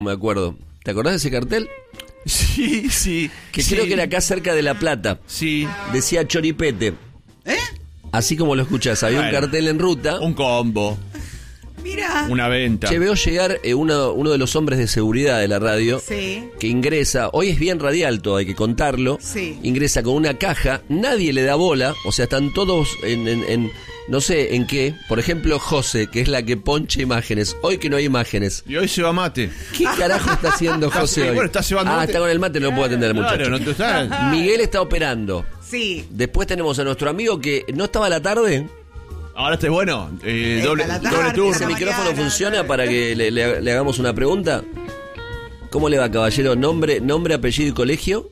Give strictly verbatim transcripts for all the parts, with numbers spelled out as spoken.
me acuerdo. ¿Te acordás de ese cartel? Sí, sí. Que sí. creo que era acá cerca de La Plata. Sí. Decía Choripete. ¿Eh? Así como lo escuchás, había Bueno, un cartel en ruta. Un combo. Mira. Una venta. Che, veo llegar eh, uno, uno de los hombres de seguridad de la radio. Sí. Que ingresa, hoy es bien radial todo, hay que contarlo. Sí. Ingresa con una caja, nadie le da bola, o sea, están todos en, en, en no sé en qué. Por ejemplo, José, que es la que poncha imágenes. Hoy que no hay imágenes. Y hoy se va mate. ¿Qué carajo está haciendo José hoy? Bueno, está llevando ah, mate. está con el mate, no puedo atender al muchacho. Claro, no te está. Miguel está operando. Sí. Después tenemos a nuestro amigo que no estaba a la tarde. Ahora está bueno. Eh, Esta doble, la doble tarde, turno. ¿Ese la micrófono mañana, funciona no, para que le, le- le hagamos una pregunta? ¿Cómo le va, caballero? ¿Nombre, nombre, apellido y colegio?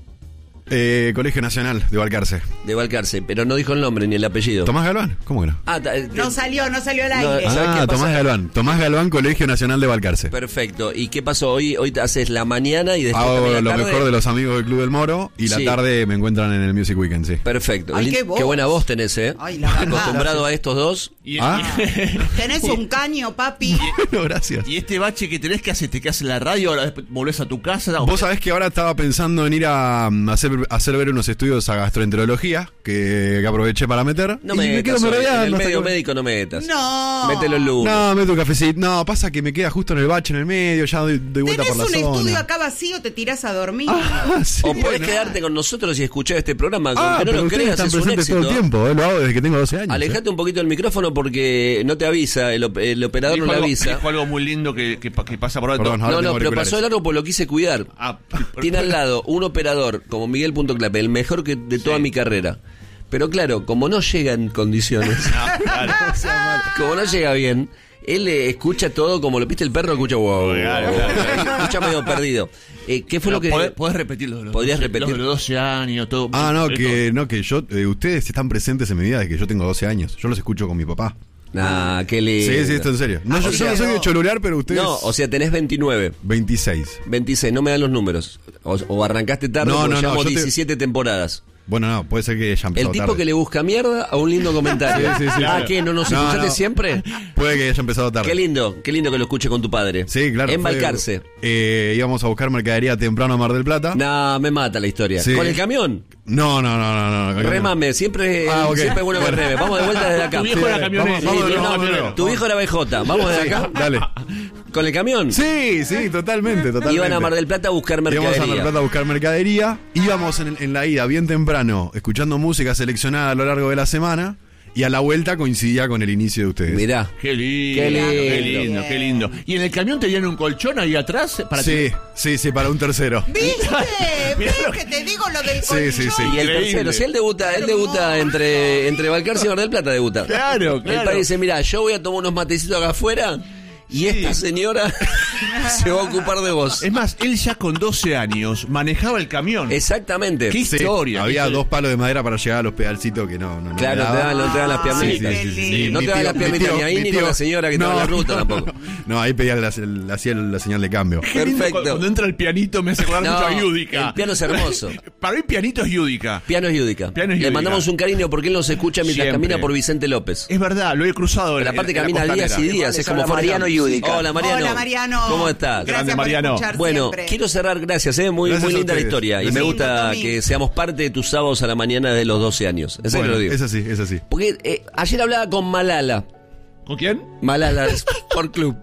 Eh, Colegio Nacional de Balcarce. De Balcarce, pero no dijo el nombre ni el apellido. ¿Tomás Galván? ¿Cómo que no? Ah, ta- eh, No salió, no salió al No, aire. ¿sabes Ah, qué pasa? Tomás Galván. Tomás Galván, Colegio Nacional de Balcarce. Perfecto. ¿Y qué pasó? Hoy hoy te haces la mañana y después Hago también la lo tarde. mejor de los amigos del Club del Moro y la Sí. tarde me encuentran en el Music Weekend, sí. Perfecto. Ay, Lin- qué voz. buena voz tenés, ¿eh? Ay, la verdad. Acostumbrado a estos dos. Y, Ah. Tenés un caño, papi. Bueno, gracias. y este bache que tenés que hacer, te quedas en la radio, ahora después volvés a tu casa. Vos sabés que ahora estaba pensando en ir a um, hacer, hacer ver unos estudios a gastroenterología que, que aproveché para meter. No y me me quedo metas hoy. En merodeando el hasta medio que- médico no metas. No. Mételo el lunes. No, meto un cafecito. No, pasa que me queda justo en el bache, en el medio, ya doy, doy vuelta Tenés por un la estudio zona. acá vacío, te tirás a dormir. Ah, sí, O podés bueno. quedarte con nosotros y escuchar este programa. Ah, Aunque no pero lo ustedes creas, están es un presentes todo éxito. el tiempo, eh, lo hago desde que tengo doce años. Alejate eh. un poquito del micrófono porque no te avisa, el, op- el operador dijo no le algo, avisa. dijo algo muy lindo que, que, pa- que pasa por alto. Perdón, ahora No, tengo no, pero auriculares. pasó de largo porque lo quise cuidar. Ah, Tiene al lado un operador como Miguel Punto Clape, el mejor que de toda Sí. mi carrera. Pero claro, como no llega en condiciones, Ah, claro. como no llega bien, él eh, escucha todo como lo viste el perro, escucha wow, Claro, wow, claro. wow, escucha medio perdido. Eh, ¿Qué fue Pero lo que podés, podés repetirlo de los ¿Podrías doce, repetir? los de los doce años, todo. Ah, no, todo. que no que yo eh, ustedes están presentes en mi vida desde que yo tengo doce años. Yo los escucho con mi papá. Ah, qué lindo. Sí, sí, esto en serio. No, Ah, yo, o yo sea, no soy de cholurear, pero ustedes No, o sea, tenés veintinueve, veintiséis. veintiséis, no me dan los números. O, o arrancaste tarde No, porque no, no, llevamos yo te- diecisiete temporadas. Bueno, no, puede ser que haya empezado El tipo tarde. que le busca mierda a un lindo comentario. Sí, sí, sí, ah, claro. ¿qué? ¿No nos No, escuchaste no. siempre? Puede que haya empezado tarde. Qué lindo, qué lindo que lo escuche con tu padre. Sí, claro. En fue- Balcarce. Eh, íbamos a buscar mercadería temprano a Mar del Plata. No, me mata la historia. Sí. ¿Con el camión? No, no, no, no, no. Remame, siempre, Ah, ok. siempre es bueno que Bueno. reme. Vamos de vuelta desde acá. Tu viejo era Sí, camionero. vamos- vamos de Sí, nuevo, no, vamos de nuevo. tu hijo era B J. Vamos de acá. Dale. ¿Con el camión? Sí, sí, totalmente, totalmente. Iban a Mar del Plata a buscar Íbamos a Mar del mercadería. Plata a buscar mercadería. Íbamos en, en la ida bien temprano, escuchando música seleccionada a lo largo de la semana. Y a la vuelta coincidía con el inicio de ustedes. Mirá. Qué lindo, Qué lindo. qué lindo, qué lindo. ¿Y en el camión tenían un colchón ahí atrás? Para Sí, sí, sí, para un tercero. ¿Viste? Mirá ¿Ves lo que te digo lo del Sí, colchón? sí, sí. Y el Increíble. tercero, si él debuta, él debuta entre, entre Balcarce y Mar del Plata debuta. Claro, El claro. padre dice, mira, yo voy a tomar unos matecitos acá afuera y esta señora se va a ocupar de vos. Es más, él ya con doce años manejaba el camión. Exactamente. ¿Qué Sí, historia? había ¿Qué- dos palos de madera para llegar a los pedalcitos que no, no, no Claro, me te daba. dan, no te dan las Ah, piernitas. sí, sí, sí. No Mi te dan las tío- mi piernitas tío- ni ahí mi ni con tío- la señora que te da la ruta no, tampoco. No, ahí pedía la, la- hacía la señal de cambio. Qué lindo Perfecto. Cuando entra el pianito me hace acordar No, mucho a Yudica. el piano es hermoso. Para mí pianito es Yudica. Piano es Yudica. Piano es Le Yudica. mandamos un cariño porque él nos escucha mientras Siempre. camina por Vicente López. Es verdad, lo he cruzado. Pero en- aparte en la camina días y costanera. días. Es como Hola, Forrest Mariano Gump. Yudica. Hola, Mariano. Hola, Mariano. ¿Cómo estás? Gracias Grande por Mariano. escuchar Bueno, siempre. quiero cerrar, gracias, eh, muy, Gracias muy a linda la ustedes. historia. Y Gracias. me gusta Lindo, que Tommy. seamos parte de tus sábados a la mañana de los doce años. En serio Bueno, lo digo. es así, es así. Porque eh, ayer hablaba con Malala. ¿Con quién? Malala de Sport Club.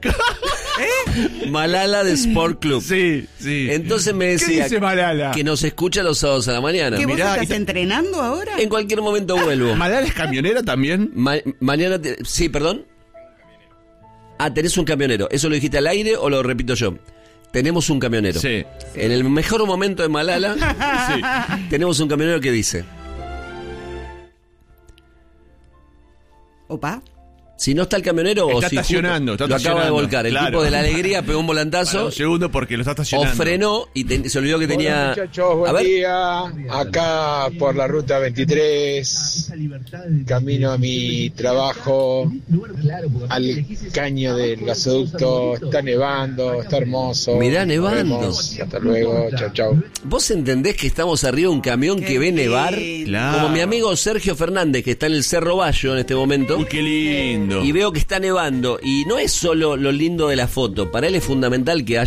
Malala de Sport Club. Sí, sí. Entonces me ¿Qué decía dice Malala? que nos escucha los sábados a la mañana. ¿Que vos mirá, estás y te- entrenando ahora? En cualquier momento vuelvo. ¿Malala es camionera también? Ma- mañana te- sí, perdón. Ah, tenés un camionero. ¿Eso lo dijiste al aire o lo repito yo? Tenemos un camionero. Sí. En el mejor momento de Malala, Sí. tenemos un camionero que dice: Opa. si no está el camionero Está o si justo estacionando, está lo acaba de estacionando, volcar. El claro. tipo de la alegría pegó un Para volantazo un segundo porque lo está o estacionando. frenó y te- se olvidó que tenía. Hola muchachos, buen A ver, día. Acá por la ruta veintitrés, camino a mi trabajo, al caño del gasoducto. Está nevando, está hermoso. Mirá, Nos nevando. vemos. Hasta luego, chau chau. ¿vos entendés que estamos arriba de un camión Qué que ve nevar? lindo. Claro. Como mi amigo Sergio Fernández, que está en el Cerro Bayo en este momento. Uy, qué lindo. nevando. y veo que está nevando y no es solo lo lindo de la foto, para él es fundamental que haya